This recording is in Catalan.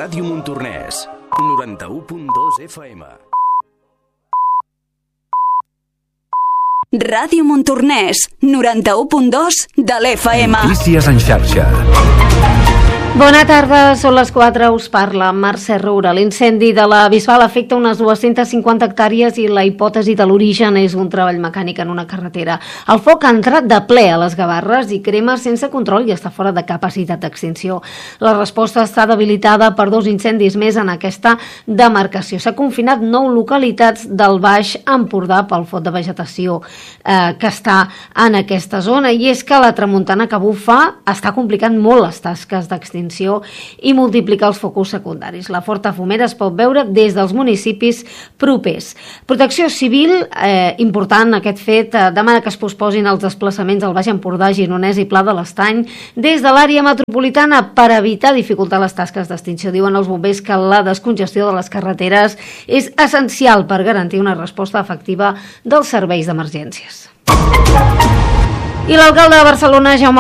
Ràdio Montornès, 91.2 FM. Ràdio Montornès, 91.2 de l'FM. Notícies en xarxa. Bona tarda, són les 4, us parla Mercè Roura. L'incendi de la Bisbal afecta unes 250 hectàrees i la hipòtesi de l'origen és un treball mecànic en una carretera. El foc ha entrat de ple a les Gavarres i crema sense control i està fora de capacitat d'extinció. La resposta està debilitada per 2 incendis més en aquesta demarcació. S'ha confinat 9 localitats del Baix Empordà pel fot de vegetació que està en aquesta zona, i és que la tramuntana que bufa està complicant molt les tasques d'extinció i multiplicar els focus secundaris. La forta fumera es pot veure des dels municipis propers. Protecció Civil, important aquest fet, demana que es posposin els desplaçaments al Baix Empordà, Gironès i Pla de l'Estany des de l'àrea metropolitana per evitar dificultar les tasques d'extinció. Diuen els bombers que la descongestió de les carreteres és essencial per garantir una resposta efectiva dels serveis d'emergències. I l'alcalde de Barcelona, Jaume